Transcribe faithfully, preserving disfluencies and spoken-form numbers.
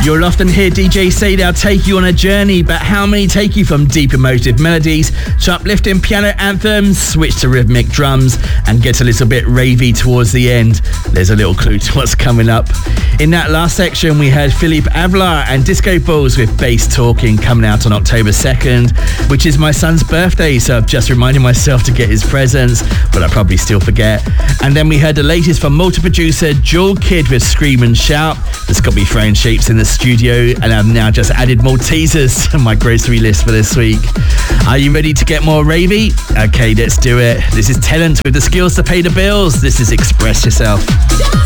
You'll often hear D J say they'll take you on a journey, but how many take you from deep emotive melodies to uplifting piano anthems, switch to rhythmic drums, and get a little bit ravey towards the end? There's a little clue to what's coming up. In that last section, we heard Philippe Avlar and Disco Balls with Bass Talking, coming out on October second, which is my son's birthday, so I've just reminded myself to get his presents, but I probably still forget. And then we heard the latest from multi-producer Jewel Kid with Scream and Shout. That's got me throwing shapes in the studio, and I've now just added Maltesers to my grocery list for this week. Are you ready to get more ravey? Okay, let's do it. This is Talent with the skills to pay the bills. This is Express Yourself.